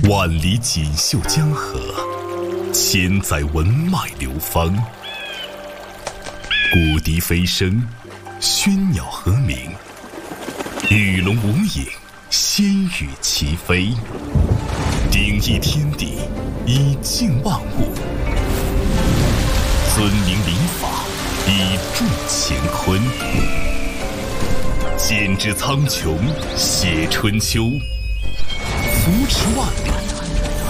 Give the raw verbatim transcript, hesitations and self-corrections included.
万里锦绣江河，千载文脉流芳。古笛飞声，喧鸟和鸣，鱼龙无影，仙羽齐飞。鼎益天地，以静万物；尊明礼法，以助乾坤。剪纸苍穹，写春秋，扶持万里，